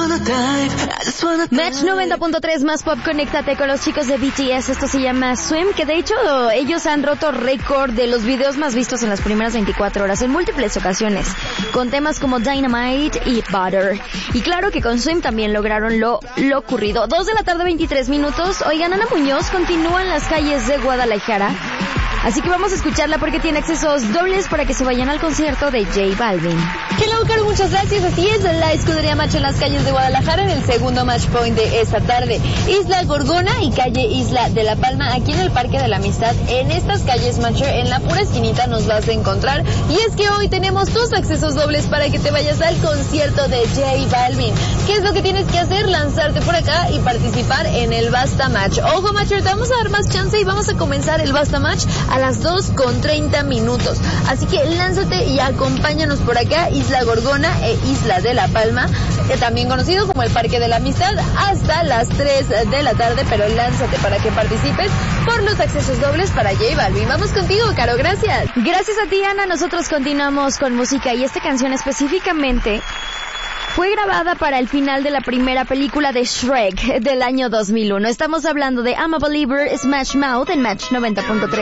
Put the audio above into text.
Match 90.3 más pop, conéctate con los chicos de BTS. Esto se llama Swim, que de hecho ellos han roto récord de los videos más vistos en las primeras 24 horas en múltiples ocasiones, con temas como Dynamite y Butter. Y claro que con Swim también lograron lo ocurrido. 2 de la tarde, 23 minutos. Oigan, Ana Muñoz continúa en las calles de Guadalajara, así que vamos a escucharla porque tiene accesos dobles para que se vayan al concierto de J Balvin. Hello, Caro, muchas gracias. Así es, la escudería Match en las calles de Guadalajara en el segundo match point de esta tarde. Isla Gorgona y calle Isla de la Palma, aquí en el Parque de la Amistad. En estas calles, Matcher, en la pura esquinita nos vas a encontrar. Y es que hoy tenemos tus accesos dobles para que te vayas al concierto de J Balvin. ¿Qué es lo que tienes que hacer? Lanzarte por acá y participar en el Basta Match. Ojo, Matcher, te vamos a dar más chance y vamos a comenzar el Basta Match a las 2:30. Así que lánzate y acompáñanos por acá, Isla Gorgona e Isla de la Palma, también conocido como el Parque de la Amistad, hasta las 3 de la tarde, pero lánzate para que participes por los accesos dobles para J Balvin. Vamos contigo, Caro, gracias. Gracias a ti, Ana. Nosotros continuamos con música y esta canción específicamente fue grabada para el final de la primera película de Shrek del año 2001. Estamos hablando de I'm a Believer, Smash Mouth en Match 90.3.